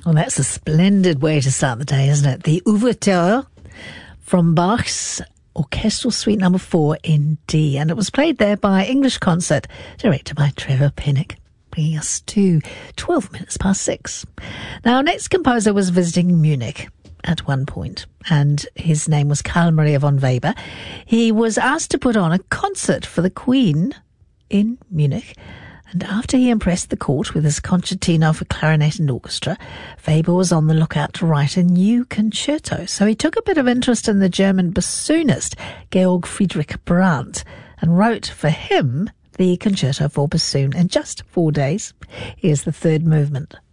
Well, that's a splendid way to start the day, isn't it? The Ouverture from Bach's Orchestral Suite Number 4 in D. And it was played there by English Concert, directed by Trevor Pinnock, bringing us to 12 minutes past 6. Now, our next composer was visiting Munich at one point, and his name was Carl Maria von Weber. He was asked to put on a concert for the Queen in Munich, and after he impressed the court with his concertino for clarinet and orchestra, Weber was on the lookout to write a new concerto. So he took a bit of interest in the German bassoonist Georg Friedrich Brandt and wrote for him the concerto for bassoon in just 4 days. Here's the third movement.